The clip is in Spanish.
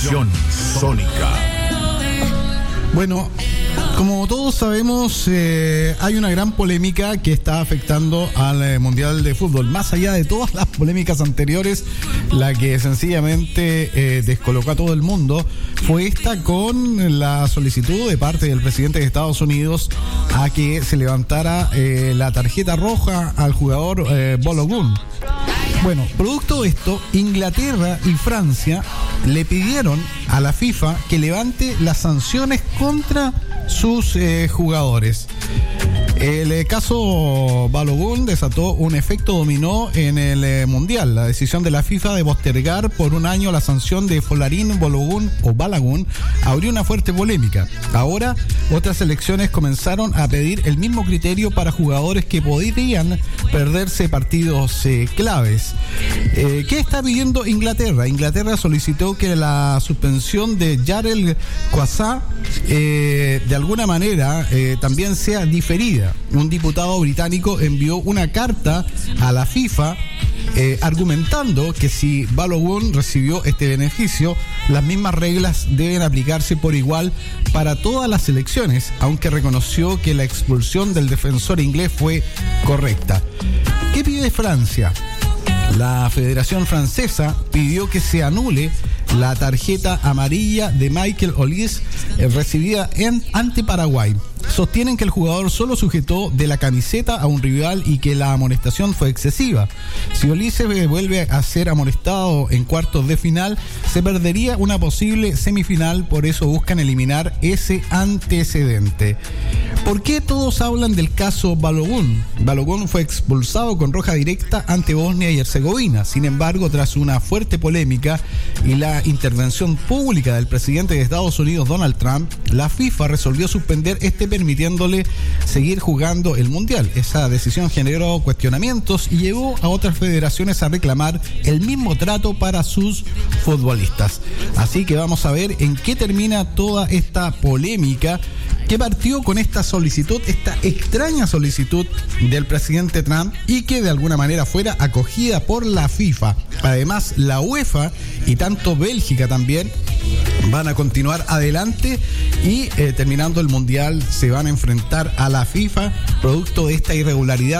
Explosión Sónica. Bueno, como todos sabemos, hay una gran polémica que está afectando al Mundial de Fútbol. Más allá de todas las polémicas anteriores, la que sencillamente descolocó a todo el mundo fue esta con la solicitud de parte del presidente de Estados Unidos a que se levantara la tarjeta roja al jugador Balogun. Bueno, producto de esto, Inglaterra y Francia le pidieron a la FIFA que levante las sanciones contra sus jugadores. El caso Balogun desató un efecto dominó en el Mundial. La decisión de la FIFA de postergar por un año la sanción de Folarin Balogun abrió una fuerte polémica. Ahora, otras selecciones comenzaron a pedir el mismo criterio para jugadores que podrían perderse partidos claves. ¿Qué está pidiendo Inglaterra? Inglaterra solicitó que la suspensión de Jarell Quansah de alguna manera también sea diferida. Un diputado británico envió una carta a la FIFA argumentando que si Balogun recibió este beneficio, las mismas reglas deben aplicarse por igual para todas las selecciones, aunque reconoció que la expulsión del defensor inglés fue correcta. ¿Qué pide Francia? La Federación Francesa pidió que se anule la tarjeta amarilla de Michael Olise recibida ante Paraguay. Sostienen que el jugador solo sujetó de la camiseta a un rival y que la amonestación fue excesiva. Si Olise vuelve a ser amonestado en cuartos de final, se perdería una posible semifinal, por eso buscan eliminar ese antecedente. ¿Por qué todos hablan del caso Balogun? Balogun fue expulsado con roja directa ante Bosnia y Herzegovina. Sin embargo, tras una fuerte polémica y la intervención pública del presidente de Estados Unidos, Donald Trump, la FIFA resolvió suspender permitiéndole seguir jugando el Mundial. Esa decisión generó cuestionamientos y llevó a otras federaciones a reclamar el mismo trato para sus futbolistas. Así que vamos a ver en qué termina toda esta polémica que partió con esta solicitud, esta extraña solicitud del presidente Trump y que de alguna manera fuera acogida por la FIFA. Además, la UEFA y tanto Bélgica también van a continuar adelante y terminando el Mundial se van a enfrentar a la FIFA producto de esta irregularidad